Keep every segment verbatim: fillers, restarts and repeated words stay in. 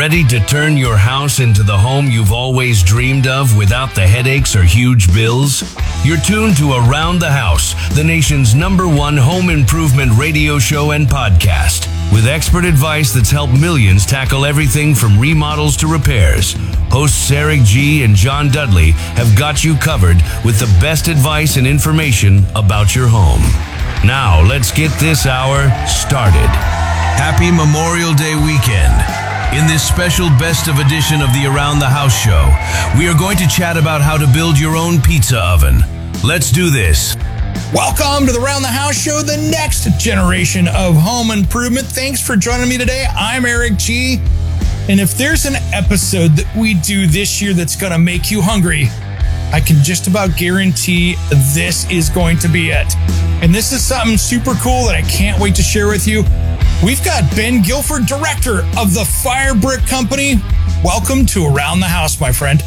Ready to turn your house into the home you've always dreamed of without the headaches or huge bills? You're tuned to Around the House, the nation's number one home improvement radio show and podcast, with expert advice that's helped millions tackle everything from remodels to repairs. Hosts Eric G. and John Dudley have got you covered with the best advice and information about your home. Now, let's get this hour started. Happy Memorial Day weekend. In this special best of edition of the Around the House show, we are going to chat about how to build your own pizza oven. Let's do this. Welcome to the Around the House show, the next generation of home improvement. Thanks for joining me today. I'm Eric G. And if there's an episode that we do this year that's going to make you hungry, I can just about guarantee this is going to be it. And this is something super cool that I can't wait to share with you. We've got Ben Guilford, director of the Fire Brick Company. Welcome to Around the House, my friend.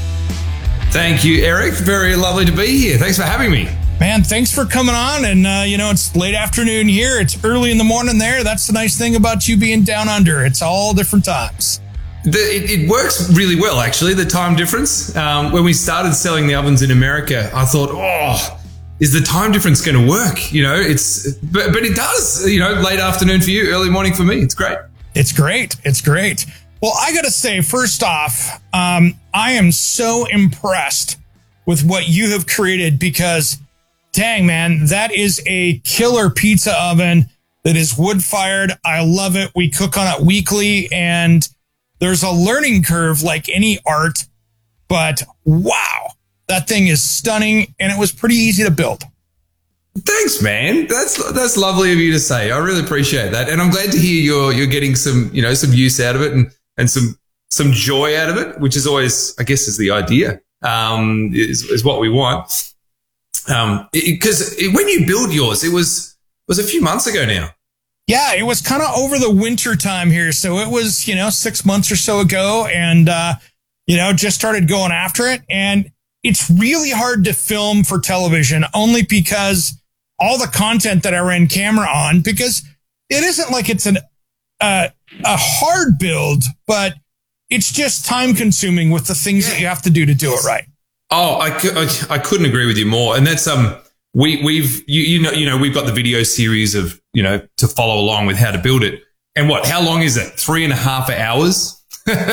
Thank you, Eric. Very lovely to be here. Thanks for having me. Man, thanks for coming on. And, uh, you know, it's late afternoon here. It's early in the morning there. That's the nice thing about you being down under. It's all different times. The, it, it works really well, actually, the time difference. Um, when we started selling the ovens in America, I thought, oh, is the time difference going to work? You know, it's, but, but it does, you know, late afternoon for you, early morning for me. It's great. It's great. It's great. Well, I got to say, first off, um, I am so impressed with what you have created because, dang, man, that is a killer pizza oven that is wood fired. I love it. We cook on it weekly, and there's a learning curve like any art, but wow, that thing is stunning, and it was pretty easy to build. Thanks, man. That's that's lovely of you to say. I really appreciate that, and I'm glad to hear you're you're getting some you know some use out of it and and some some joy out of it, which is always, I guess, is the idea. Um, is is what we want. Um, because when you build yours, it was was a few months ago now. Yeah, it was kind of over the winter time here. So it was, you know, six months or so ago, and, uh, you know, just started going after it. And it's really hard to film for television only because all the content that I ran camera on, because it isn't like it's an uh, a hard build, but it's just time consuming with the things yeah. that you have to do to do it right. Oh, I, I, I couldn't agree with you more. And that's, um, we, we've, you, you know, you know, we've got the video series of, you know, to follow along with how to build it. And what, how long is it? Three and a half hours.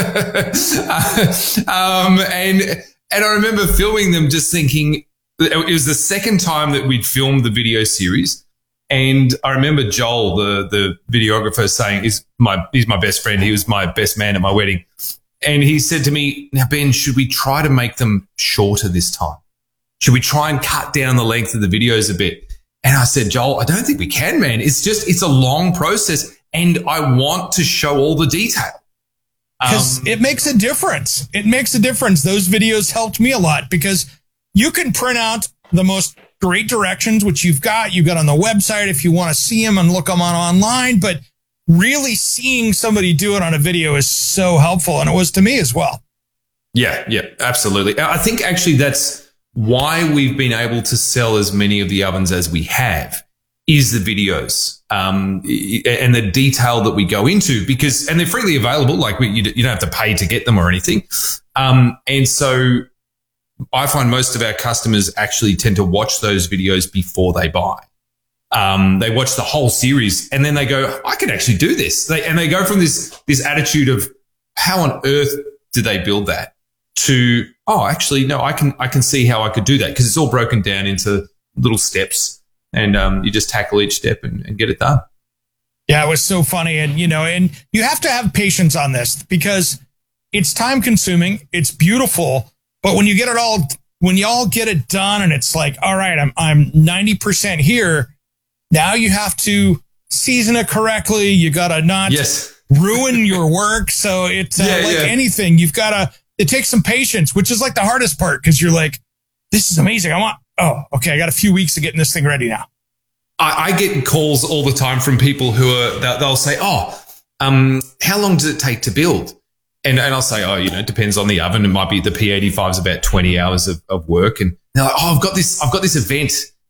um, and, and I remember filming them just thinking it was the second time that we'd filmed the video series. And I remember Joel, the, the videographer, saying, he's my, he's my best friend. He was my best man at my wedding. And he said to me, now, Ben, should we try to make them shorter this time? Should we try and cut down the length of the videos a bit? And I said, Joel, I don't think we can, man. It's just, it's a long process. And I want to show all the detail. Because um, it makes a difference. It makes a difference. Those videos helped me a lot because you can print out the most great directions, which you've got. You've got on the website if you want to see them and look them on online. But really seeing somebody do it on a video is so helpful. And it was to me as well. Yeah, yeah, absolutely. I think actually that's why we've been able to sell as many of the ovens as we have is the videos um, and the detail that we go into because, and they're freely available. Like we, you, you don't have to pay to get them or anything. Um, and so I find most of our customers actually tend to watch those videos before they buy. Um, they watch the whole series and then they go, I can actually do this. They, and they go from this, this attitude of how on earth did they build that to, oh, actually, no, I can, I can see how I could do that because it's all broken down into little steps and, um, you just tackle each step and, and get it done. Yeah, it was so funny. And, you know, and you have to have patience on this because it's time consuming. It's beautiful. But when you get it all, when you all get it done and it's like, all right, I'm, I'm ninety percent here. Now you have to season it correctly. You got to not yes. ruin your work. So it's uh, yeah, like yeah. anything. You've got to, it takes some patience, which is like the hardest part because you're like, this is amazing. I want, oh, okay. I got a few weeks to getting this thing ready now. I, I get calls all the time from people who are, they'll say, oh, um, how long does it take to build? And, and I'll say, oh, you know, it depends on the oven. It might be the P eighty-five is about twenty hours of, of work. And they're like, oh, I've got this, I've got this event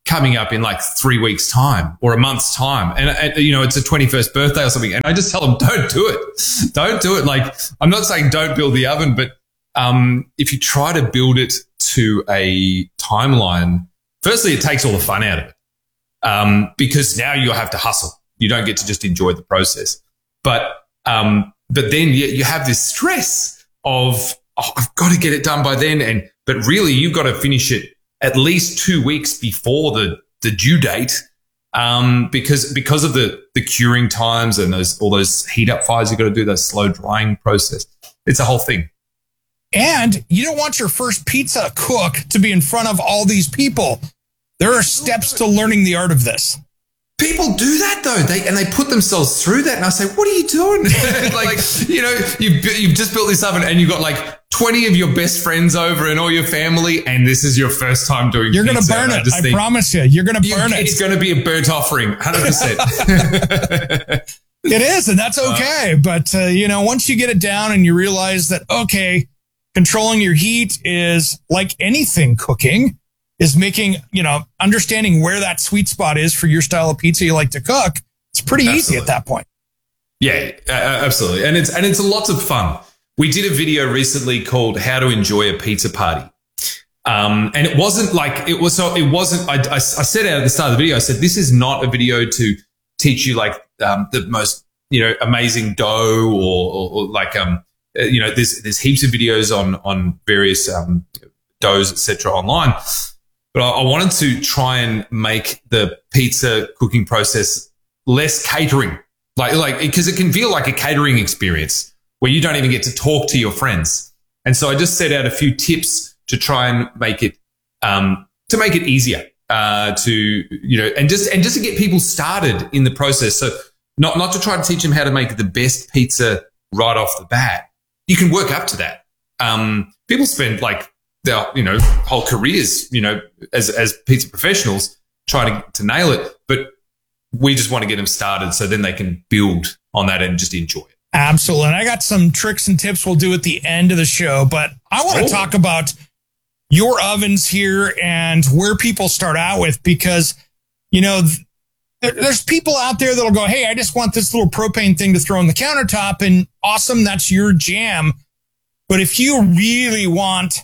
coming up in like three weeks time or a month's time. And, and, you know, it's a twenty-first birthday or something. And I just tell them, don't do it. Don't do it. Like, I'm not saying don't build the oven, but um, if you try to build it to a timeline, firstly, it takes all the fun out of it. Um, because now you have to hustle. You don't get to just enjoy the process. But, um, but then you, you have this stress of, oh, I've got to get it done by then. And, but really you've got to finish it at least two weeks before the, the due date. Um, because, because of the, the curing times and those, all those heat up fires you've got to do, those slow drying process. It's a whole thing. And you don't want your first pizza cook to be in front of all these people. There are steps to learning the art of this. People do that though, they and they put themselves through that. And I say, "What are you doing? Like, you know, you've you've just built this oven, and you've got like twenty of your best friends over and all your family, and this is your first time doing. You're pizza. You're going to burn it. I, I think, promise you. You're going to burn you, it. It's going to be a burnt offering, one hundred percent. It is, and that's okay. Uh, but uh, you know, once you get it down and you realize that, okay, controlling your heat is like anything cooking. Is making, you know, understanding where that sweet spot is for your style of pizza you like to cook. It's pretty absolutely. easy at that point. Yeah, uh, absolutely. And it's, and it's lots of fun. We did a video recently called How to Enjoy a Pizza Party. Um, and it wasn't like, it was, so it wasn't, I, I, I said out at the start of the video, I said, this is not a video to teach you like, um, the most, you know, amazing dough or, or, or like, um, you know, there's, there's heaps of videos on, on various, um, doughs, et cetera online. But I wanted to try and make the pizza cooking process less catering, like, like, because it can feel like a catering experience where you don't even get to talk to your friends. And so I just set out a few tips to try and make it, um, to make it easier, uh, to, you know, and just, and just to get people started in the process. So not, not to try to teach them how to make the best pizza right off the bat. You can work up to that. Um, people spend like, their, you know, whole careers, you know, as, as pizza professionals trying to, to nail it. But we just want to get them started so then they can build on that and just enjoy it. Absolutely. And I got some tricks and tips we'll do at the end of the show, but I want to oh. talk about your ovens here and where people start out with, because, you know, th- there's people out there that'll go, hey, I just want this little propane thing to throw on the countertop, and awesome. That's your jam. But if you really want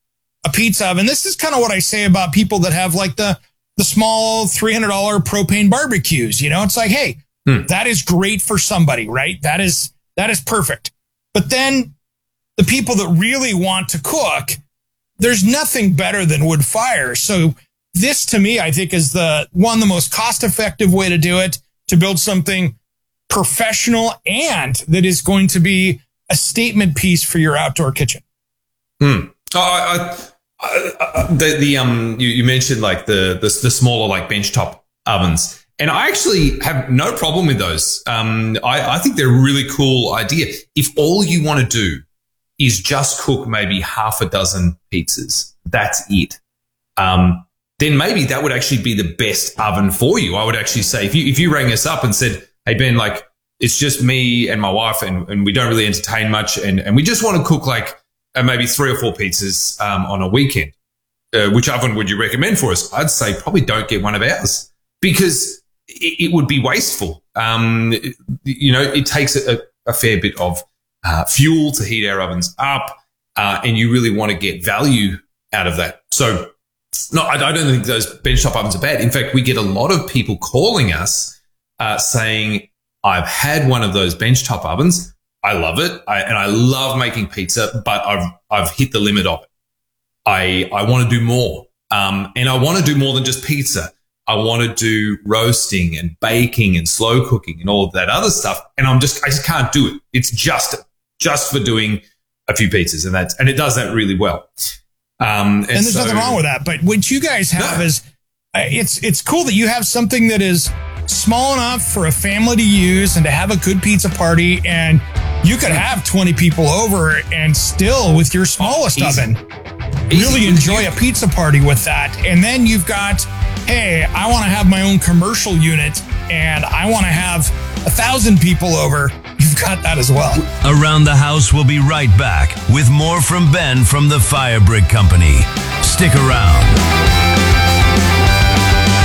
a pizza oven, this is kind of what I say about people that have like the, the small three hundred dollars propane barbecues. You know, it's like, hey, hmm. that is great for somebody, right? That is, that is perfect. But then the people that really want to cook, there's nothing better than wood fire. So this to me, I think is the one, the most cost effective way to do it, to build something professional and that is going to be a statement piece for your outdoor kitchen. Hmm. Oh, I, I, I, the, the, um, you, you mentioned like the, the, the smaller, like benchtop ovens, and I actually have no problem with those. Um, I, I think they're a really cool idea. If all you want to do is just cook maybe half a dozen pizzas, that's it. Um, then maybe that would actually be the best oven for you. I would actually say if you, if you rang us up and said, hey, Ben, like it's just me and my wife and, and we don't really entertain much. And, and we just want to cook like, and maybe three or four pizzas um, on a weekend. Uh, which oven would you recommend for us? I'd say probably don't get one of ours, because it, it would be wasteful. Um, it, you know, it takes a, a fair bit of uh, fuel to heat our ovens up, uh, and you really want to get value out of that. So, no, I, I don't think those benchtop ovens are bad. In fact, we get a lot of people calling us uh, saying, "I've had one of those benchtop ovens. I love it, I, and I love making pizza, but I've I've hit the limit of it. I I want to do more, um, and I want to do more than just pizza. I want to do roasting and baking and slow cooking and all of that other stuff. And I'm just I just can't do it. It's just just for doing a few pizzas, and that's and it does that really well. Um, and, and there's so, nothing wrong with that. But what you guys have no. is uh, it's it's cool that you have something that is small enough for a family to use and to have a good pizza party, and you could have twenty people over and still with your smallest Easy. oven Easy. really enjoy a pizza party with that. And then you've got, hey, I want to have my own commercial unit and I want to have a thousand people over. You've got that as well. Around the House will be right back with more from Ben from the Fire Brick Company. Stick around.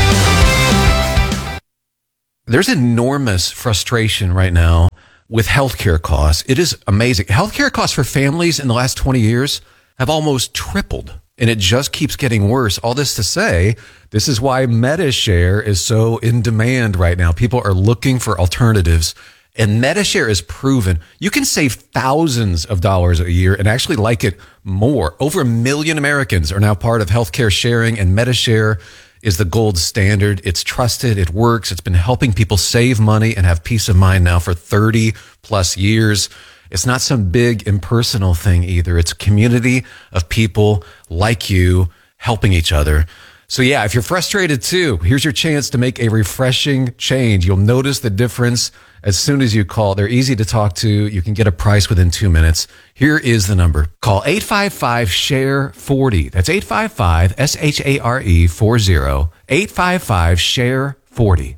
There's enormous frustration right now with healthcare costs. It is amazing. Healthcare costs for families in the last twenty years have almost tripled, and it just keeps getting worse. All this to say, this is why MediShare is so in demand right now. People are looking for alternatives, and MediShare is proven. You can save thousands of dollars a year and actually like it more. Over a million Americans are now part of healthcare sharing, and MediShare is the gold standard. It's trusted. It works. It's been helping people save money and have peace of mind now for thirty plus years. It's not some big impersonal thing either. It's a community of people like you helping each other. So yeah, if you're frustrated too, here's your chance to make a refreshing change. You'll notice the difference as soon as you call. They're easy to talk to. You can get a price within two minutes. Here is the number. Call eight five five, S H A R E, forty. That's eight five five, S H A R E, forty. eight five five, S H A R E, forty.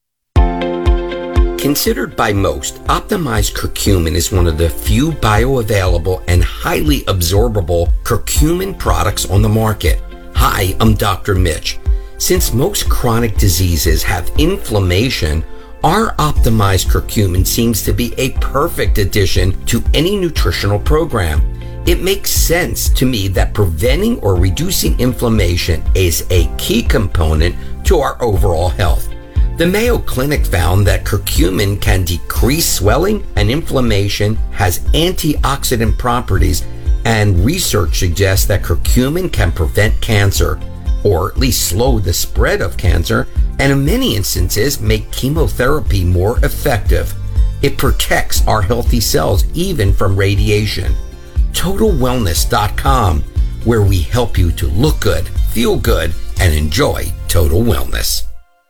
Considered by most, optimized curcumin is one of the few bioavailable and highly absorbable curcumin products on the market. Hi, I'm Doctor Mitch. Since most chronic diseases have inflammation, our optimized curcumin seems to be a perfect addition to any nutritional program. It makes sense to me that preventing or reducing inflammation is a key component to our overall health. The Mayo Clinic found that curcumin can decrease swelling and inflammation, has antioxidant properties, and research suggests that curcumin can prevent cancer, or at least slow the spread of cancer, and in many instances make chemotherapy more effective. It protects our healthy cells even from radiation. Total Wellness dot com, where we help you to look good, feel good, and enjoy total wellness.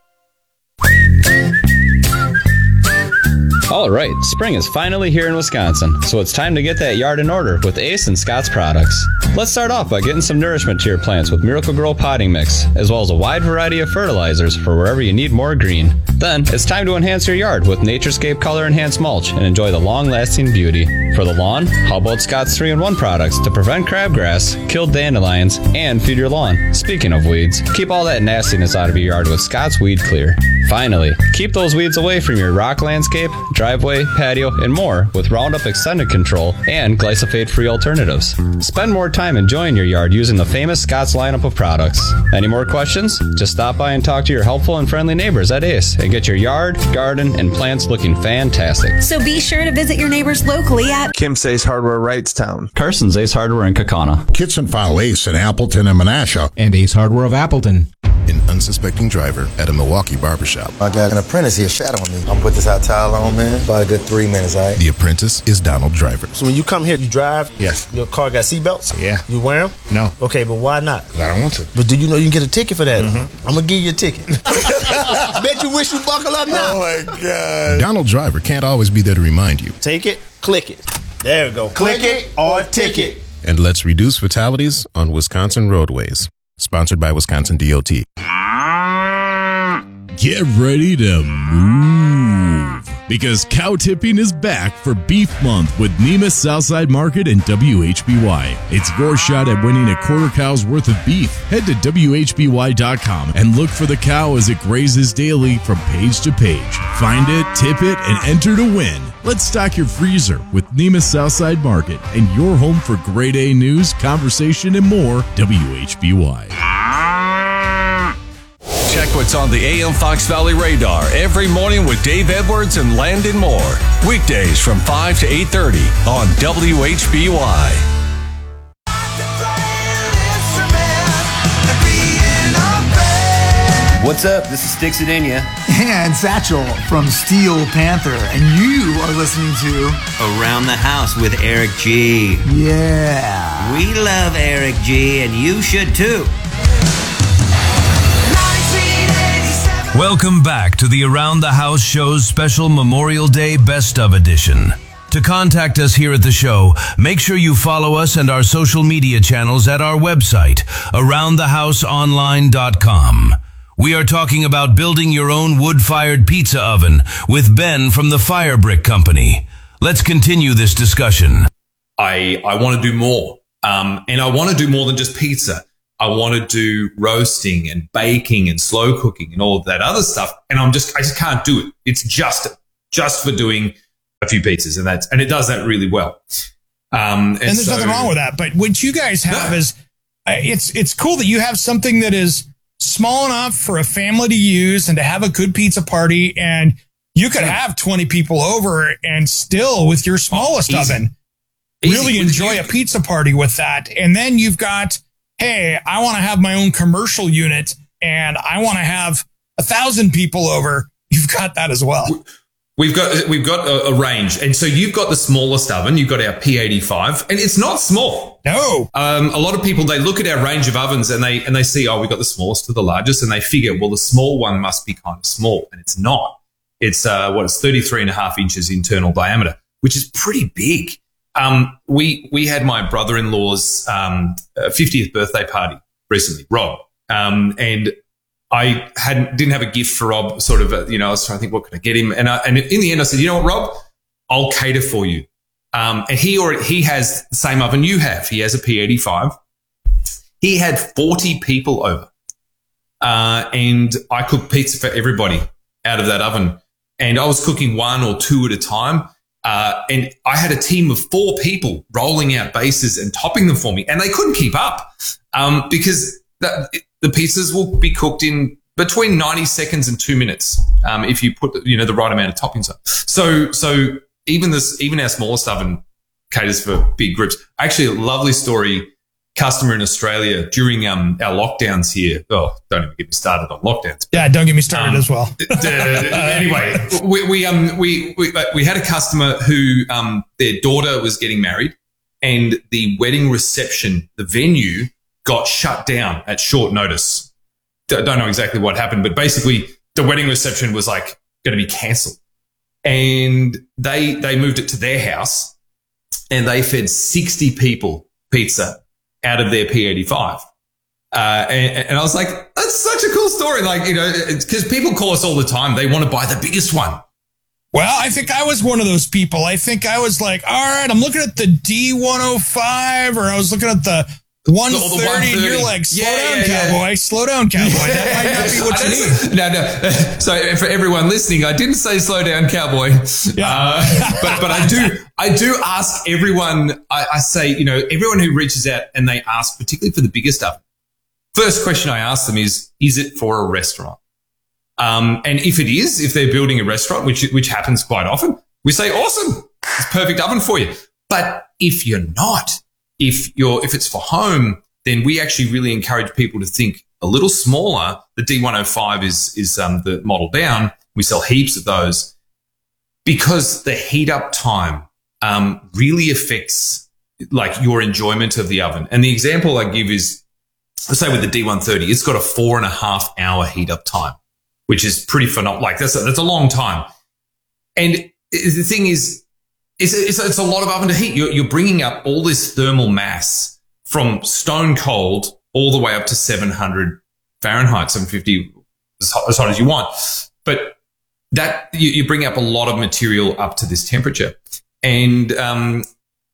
All right, spring is finally here in Wisconsin, so it's time to get that yard in order with Ace and Scott's products. Let's start off by getting some nourishment to your plants with Miracle-Gro Potting Mix, as well as a wide variety of fertilizers for wherever you need more green. Then, it's time to enhance your yard with Naturescape Color Enhanced Mulch and enjoy the long-lasting beauty. For the lawn, how about Scott's three in one products to prevent crabgrass, kill dandelions, and feed your lawn? Speaking of weeds, keep all that nastiness out of your yard with Scott's Weed Clear. Finally, keep those weeds away from your rock landscape, driveway, patio, and more with Roundup Extended Control and glyphosate-free alternatives. Spend more time enjoying your yard using the famous Scott's lineup of products. Any more questions? Just stop by and talk to your helpful and friendly neighbors at Ace and get your yard, garden, and plants looking fantastic. So be sure to visit your neighbors locally at Kim's Ace Hardware Wrightstown, Carson's Ace Hardware in Kakana, Kitson File Ace in Appleton and Menasha, and Ace Hardware of Appleton. An unsuspecting driver at a Milwaukee barbershop. I got an apprentice here shadowing me. I'm gonna put this hot towel on, man. About a good three minutes, all right? The apprentice is Donald Driver. So when you come here, you drive? Yes. Your car got seatbelts? Yeah. You wear them? No. Okay, but why not? I don't want to. But do you know you can get a ticket for that? Mm-hmm. I'm gonna give you a ticket. Bet you wish you buckle up now. Oh my God. Donald Driver can't always be there to remind you. Take it, click it. There we go. Click, click it or ticket. And let's reduce fatalities on Wisconsin roadways. Sponsored by Wisconsin D O T. Get ready to move, because cow tipping is back for Beef Month with Nemus Southside Market and W H B Y. It's your shot at winning a quarter cow's worth of beef. Head to W H B Y dot com and look for the cow as it grazes daily from page to page. Find it, tip it, and enter to win. Let's stock your freezer with Nemus Southside Market and your home for grade A news, conversation, and more. W H B Y. Check what's on the A M Fox Valley radar every morning with Dave Edwards and Landon Moore. Weekdays from five to eight thirty on W H B Y. What's up? This is Sticks Adenia. And Satchel from Steel Panther. And you are listening to Around the House with Eric G. Yeah. We love Eric G, and you should too. Welcome back to the Around the House Show's special Memorial Day Best of Edition. To contact us here at the show, make sure you follow us and our social media channels at our website, around the house online dot com. We are talking about building your own wood-fired pizza oven with Ben from the Fire Brick Company. Let's continue this discussion. I, I want to do more. Um, and I want to do more than just pizza. I want to do roasting and baking and slow cooking and all of that other stuff. And I'm just, I just can't do it. It's just, just for doing a few pizzas, and that's, and it does that really well. Um, and, and there's so, nothing wrong with that. But what you guys have no. is, uh, it's, it's cool that you have something that is small enough for a family to use and to have a good pizza party. And you could have twenty people over and still with your smallest oh, oven, easy. really enjoy a pizza party with that. And then you've got, hey, I want to have my own commercial unit and I want to have a thousand people over. You've got that as well. We've got we've got a, a range, and so you've got the smallest oven. You've got our P eighty-five, and it's not small. No, um, a lot of people, they look at our range of ovens and they and they see, oh, we've got the smallest to the largest, and they figure, well, the small one must be kind of small, and it's not. It's uh, what it's thirty-three and a half inches internal diameter, which is pretty big. Um, we we had my brother-in-law's um, fiftieth birthday party recently, Rob, um, and. I hadn't didn't have a gift for Rob. Sort of, a, you know, I was trying to think, what could I get him? And I, and in the end, I said, you know what, Rob, I'll cater for you. Um, and he already he has the same oven you have. He has a P eighty-five. He had forty people over, uh, and I cooked pizza for everybody out of that oven. And I was cooking one or two at a time. Uh, and I had a team of four people rolling out bases and topping them for me, and they couldn't keep up um, because that. The pizzas will be cooked in between ninety seconds and two minutes um, if you put, you know, the right amount of toppings on. So, so even this, even our smallest oven caters for big groups. Actually, a lovely story. Customer in Australia during um, our lockdowns here. Oh, don't even get me started on lockdowns. Yeah, don't get me started um, as well. uh, anyway, we we um we, we we had a customer who um their daughter was getting married, and the wedding reception, the venue, got shut down at short notice. Don't know exactly what happened, but basically the wedding reception was like going to be cancelled, and they they moved it to their house, and they fed sixty people pizza out of their P eighty-five. Uh, and, and I was like, that's such a cool story. Like, you know, because people call us all the time. They want to buy the biggest one. Well, I think I was one of those people. I think I was like, all right, I'm looking at the D one oh five, or I was looking at the one thirty, and you're like, slow yeah, down, yeah, cowboy, yeah. slow down, cowboy. That might not be what you need. No, no. So for everyone listening, I didn't say slow down, cowboy. Yeah. Uh, but but I do I do ask everyone. I, I say, you know, everyone who reaches out and they ask, particularly for the biggest oven. First question I ask them is, is it for a restaurant? Um, and if it is, if they're building a restaurant, which which happens quite often, we say, awesome, it's a perfect oven for you. But if you're not, If you're, if it's for home, then we actually really encourage people to think a little smaller. The D one oh five is, is, um, the model down. We sell heaps of those because the heat up time, um, really affects like your enjoyment of the oven. And the example I give is, let's say with the D one thirty, it's got a four and a half hour heat up time, which is pretty phenomenal. Like that's a, that's a long time. And the thing is, It's, it's, it's a lot of oven to heat. You're, you're bringing up all this thermal mass from stone cold all the way up to seven hundred Fahrenheit, seven fifty, as hot, as hot as you want. But that you, you bring up a lot of material up to this temperature, and um,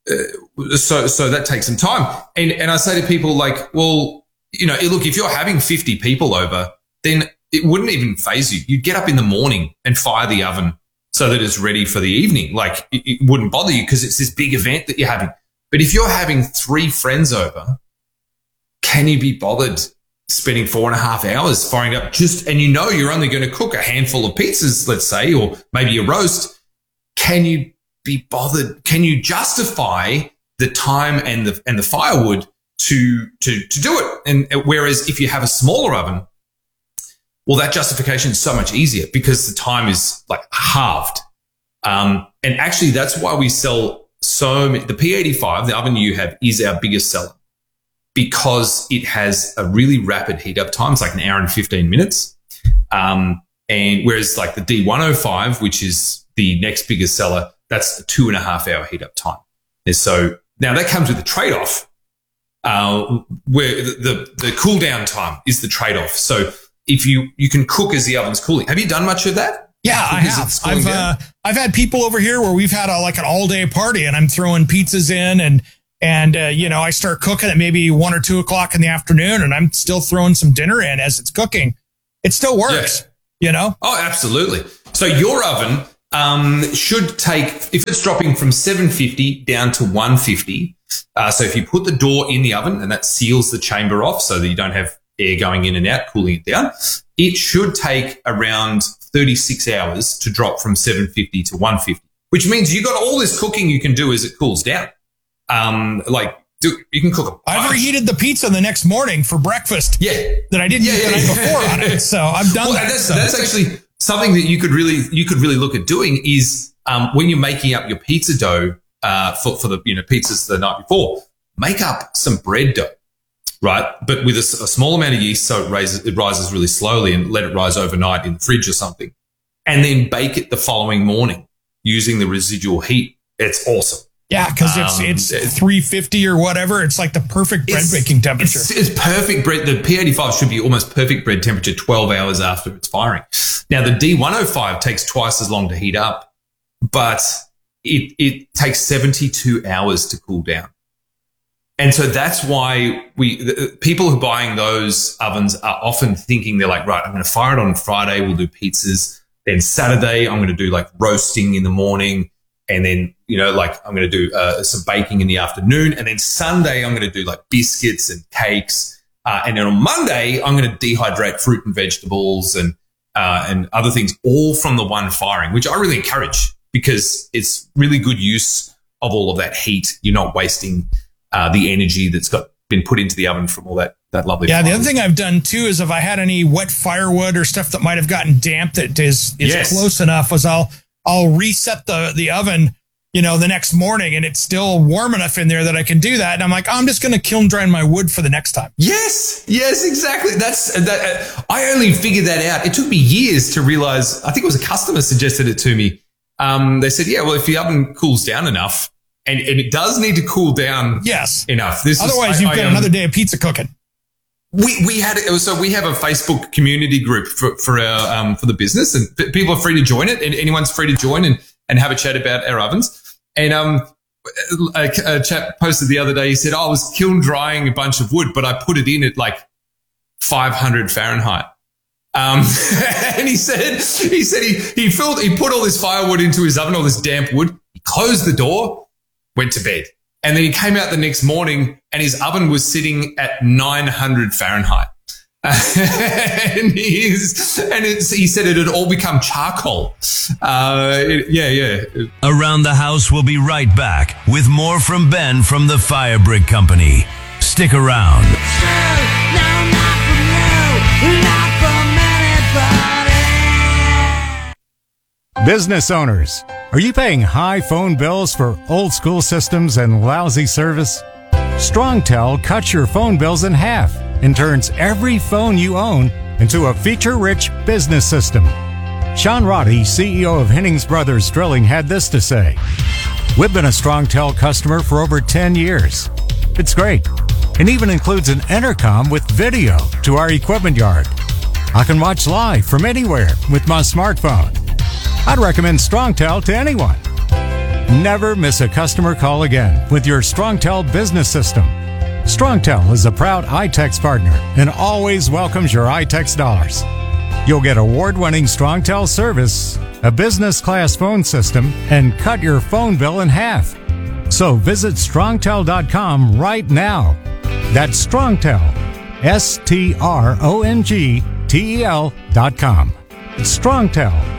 uh, so so that takes some time. And and I say to people like, well, you know, look, if you're having fifty people over, then it wouldn't even faze you. You'd get up in the morning and fire the oven so that it's ready for the evening. Like it, it wouldn't bother you because it's this big event that you're having. But if you're having three friends over, can you be bothered spending four and a half hours firing up just, and you know you're only going to cook a handful of pizzas, let's say, or maybe a roast. Can you be bothered? Can you justify the time and the, and the firewood to, to, to do it? And whereas if you have a smaller oven, well, that justification is so much easier because the time is like halved. Um, and actually that's why we sell so many. The P eighty-five, the oven you have, is our biggest seller because it has a really rapid heat up time. It's like an hour and fifteen minutes. Um, and whereas like the D one oh five, which is the next biggest seller, that's a two and a half hour heat up time. And so now that comes with a trade off, uh, where the, the, the cool down time is the trade off. So if you, you can cook as the oven's cooling. Have you done much of that? Yeah, I have. I've, uh, I've had people over here where we've had a, like an all day party and I'm throwing pizzas in and And, uh, you know, I start cooking at maybe one or two o'clock in the afternoon, and I'm still throwing some dinner in as it's cooking. It still works, yeah. you know? Oh, absolutely. So your oven um, should take, if it's dropping from seven fifty down to one fifty, uh, so if you put the door in the oven and that seals the chamber off so that you don't have air going in and out, cooling it down, it should take around thirty-six hours to drop from seven fifty to one fifty, which means you got all this cooking you can do as it cools down. Um, like do, you can cook. A I've reheated the pizza the next morning for breakfast. Yeah, that I didn't yeah, eat yeah, the night yeah. before on it. So I've done well, that. That's, so. that's actually something that you could really you could really look at doing is um, when you're making up your pizza dough uh, for for the you know pizzas the night before, make up some bread dough, right? But with a, a small amount of yeast, so it raises it rises really slowly, and let it rise overnight in the fridge or something, and then bake it the following morning using the residual heat. It's awesome. Yeah, because it's Um, it's three fifty or whatever. It's like the perfect bread baking temperature. It's, it's perfect bread. The P eighty-five should be almost perfect bread temperature twelve hours after it's firing. Now, the D one oh five takes twice as long to heat up, but it it takes seventy-two hours to cool down. And so that's why we the, people who are buying those ovens are often thinking, they're like, right, I'm going to fire it on Friday. We'll do pizzas. Then Saturday, I'm going to do like roasting in the morning. And then, you know, like I'm going to do uh, some baking in the afternoon. And then Sunday, I'm going to do like biscuits and cakes. Uh, and then on Monday, I'm going to dehydrate fruit and vegetables and uh, and other things, all from the one firing, which I really encourage because it's really good use of all of that heat. You're not wasting uh, the energy that's got been put into the oven from all that that lovely. Yeah, fire. the other thing I've done too is if I had any wet firewood or stuff that might have gotten damp that is is Yes. close enough, was I'll I'll reset the the oven, you know, the next morning, and it's still warm enough in there that I can do that. And I'm like, I'm just going to kiln dry my wood for the next time. Yes, yes, exactly. That's that. Uh, I only figured that out. It took me years to realize. I think it was a customer suggested it to me. Um, they said, "Yeah, well, if the oven cools down enough, and, and it does need to cool down, yes, enough. This Otherwise, is, you've I, got I, um, another day of pizza cooking." We we had so we have a Facebook community group for for our um for the business, and p- people are free to join it, and anyone's free to join and and have a chat about our ovens. And um, a, a chap posted the other day. He said, oh, "I was kiln drying a bunch of wood, but I put it in at like five hundred Fahrenheit." Um, and he said he said he he filled he put all this firewood into his oven, all this damp wood. He closed the door, went to bed. And then he came out the next morning and his oven was sitting at nine hundred Fahrenheit. and he's, and it's, he said it had all become charcoal. Uh, it, yeah, yeah. Around the House will be right back with more from Ben from the Fire Brick Company. Stick around. Business owners, are you paying high phone bills for old school systems and lousy service? StrongTel cuts your phone bills in half and turns every phone you own into a feature-rich business system. Sean Roddy, C E O of Hennings Brothers Drilling, had this to say. We've been a StrongTel customer for over ten years. It's great, and even includes an intercom with video to our equipment yard. I can watch live from anywhere with my smartphone. I'd recommend StrongTel to anyone. Never miss a customer call again with your StrongTel business system. StrongTel is a proud iTex partner and always welcomes your iTex dollars. You'll get award-winning StrongTel service, a business-class phone system, and cut your phone bill in half. So visit strongtel dot com right now. That's StrongTel, S T R O N G T E L dot com. StrongTel.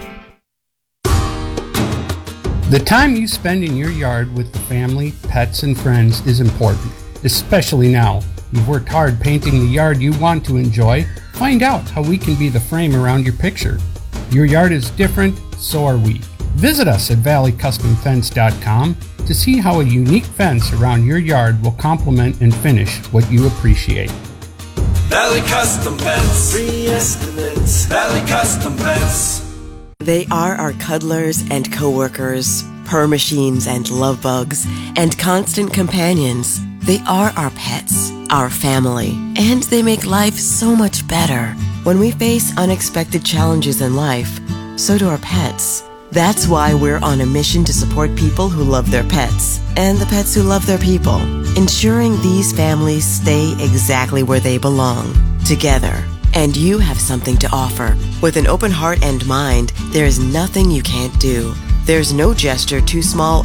The time you spend in your yard with the family, pets, and friends is important, especially now. You've worked hard painting the yard you want to enjoy. Find out how we can be the frame around your picture. Your yard is different, so are we. Visit us at valley custom fence dot com to see how a unique fence around your yard will complement and finish what you appreciate. Valley Custom Fence. Free estimates. Valley Custom Fence. They are our cuddlers and coworkers, purr machines and love bugs, and constant companions. They are our pets, our family, and they make life so much better. When we face unexpected challenges in life, so do our pets. That's why we're on a mission to support people who love their pets. and the pets who love their people, ensuring these families stay exactly where they belong, together. And you have something to offer. With an open heart and mind, there is nothing you can't do. There's no gesture too small